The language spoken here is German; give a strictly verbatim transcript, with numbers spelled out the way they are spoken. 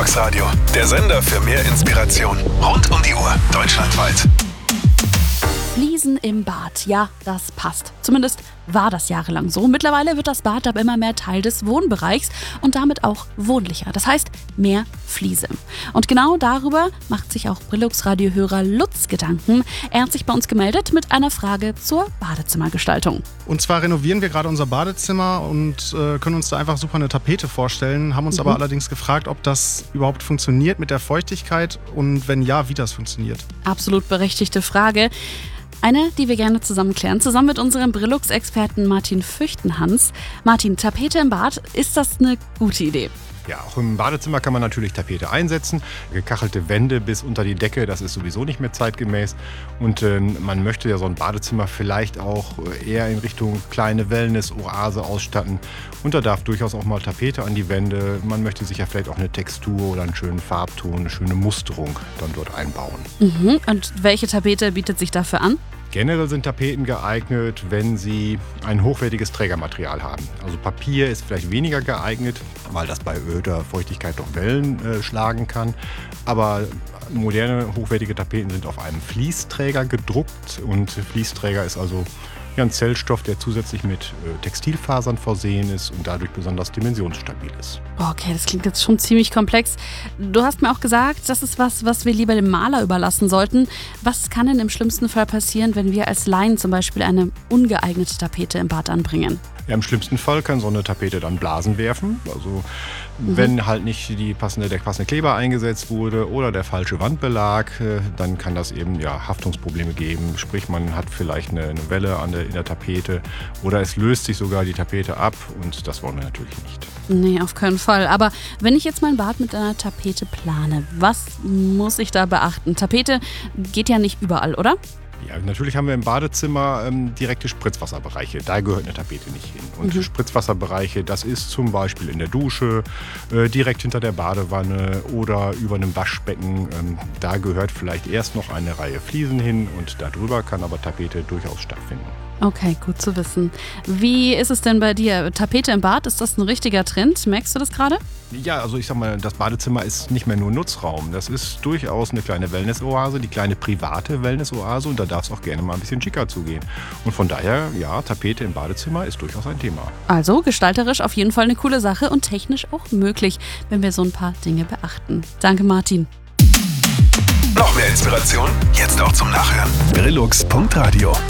Brillux Radio, der Sender für mehr Inspiration. Rund um die Uhr, deutschlandweit. Fliesen im Bad, ja, das passt. Zumindest war das jahrelang so. Mittlerweile wird das Bad aber immer mehr Teil des Wohnbereichs und damit auch wohnlicher. Das heißt, mehr Fliese. Und genau darüber macht sich auch Brillux-Radio-Hörer Lutz Gedanken. Er hat sich bei uns gemeldet mit einer Frage zur Badezimmergestaltung. Und zwar renovieren wir gerade unser Badezimmer und äh, können uns da einfach super eine Tapete vorstellen, haben uns mhm. aber allerdings gefragt, ob das überhaupt funktioniert mit der Feuchtigkeit und wenn ja, wie das funktioniert. Absolut berechtigte Frage. Eine, die wir gerne zusammen klären, zusammen mit unserem Brillux-Experten Martin Füchtenhans. Martin, Tapete im Bad, ist das eine gute Idee? Ja, auch im Badezimmer kann man natürlich Tapete einsetzen. Gekachelte Wände bis unter die Decke, das ist sowieso nicht mehr zeitgemäß. Und äh, man möchte ja so ein Badezimmer vielleicht auch eher in Richtung kleine Wellness-Oase ausstatten. Und da darf durchaus auch mal Tapete an die Wände. Man möchte sich ja vielleicht auch eine Textur oder einen schönen Farbton, eine schöne Musterung dann dort einbauen. Mhm. Und welche Tapete bietet sich dafür an? Generell sind Tapeten geeignet, wenn sie ein hochwertiges Trägermaterial haben. Also Papier ist vielleicht weniger geeignet, weil das bei erhöhter Feuchtigkeit doch Wellen äh, schlagen kann. Aber moderne, hochwertige Tapeten sind auf einem Fließträger gedruckt. Und Fließträger ist also ja, ein Zellstoff, der zusätzlich mit äh, Textilfasern versehen ist und dadurch besonders dimensionsstabil ist. Okay, das klingt jetzt schon ziemlich komplex. Du hast mir auch gesagt, das ist was, was wir lieber dem Maler überlassen sollten. Was kann denn im schlimmsten Fall passieren, wenn wir als Laien zum Beispiel eine ungeeignete Tapete im Bad anbringen? Ja, im schlimmsten Fall kann so eine Tapete dann Blasen werfen. Also mhm. wenn halt nicht die passende, der passende Kleber eingesetzt wurde oder der falsche Wandbelag, dann kann das eben ja, Haftungsprobleme geben. Sprich, man hat vielleicht eine, eine Welle an der, in der Tapete oder es löst sich sogar die Tapete ab und das wollen wir natürlich nicht. Nee, auf keinen Fall. Aber wenn ich jetzt mein Bad mit einer Tapete plane, was muss ich da beachten? Tapete geht ja nicht überall, oder? Ja, natürlich haben wir im Badezimmer ähm, direkte Spritzwasserbereiche. Da gehört eine Tapete nicht hin. Und mhm. Spritzwasserbereiche, das ist zum Beispiel in der Dusche, äh, direkt hinter der Badewanne oder über einem Waschbecken. Ähm, da gehört vielleicht erst noch eine Reihe Fliesen hin und darüber kann aber Tapete durchaus stattfinden. Okay, gut zu wissen. Wie ist es denn bei dir? Tapete im Bad, ist das ein richtiger Trend? Merkst du das gerade? Ja, also ich sag mal, das Badezimmer ist nicht mehr nur Nutzraum. Das ist durchaus eine kleine Wellness-Oase, die kleine private Wellness-Oase und da darf es auch gerne mal ein bisschen schicker zugehen. Und von daher, ja, Tapete im Badezimmer ist durchaus ein Thema. Also gestalterisch auf jeden Fall eine coole Sache und technisch auch möglich, wenn wir so ein paar Dinge beachten. Danke, Martin. Noch mehr Inspiration? Jetzt auch zum Nachhören. Brillux Punkt Radio